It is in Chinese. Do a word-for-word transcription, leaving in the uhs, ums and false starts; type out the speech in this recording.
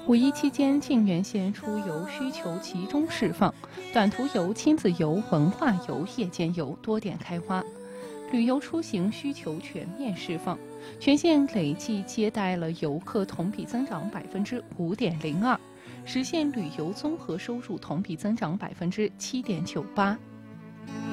五一期间，沁源县出游需求集中释放，短途游、亲子游、文化游、夜间游多点开花，旅游出行需求全面释放。全县累计接待了游客同比增长百分之五点零二，实现旅游综合收入同比增长百分之七点九八。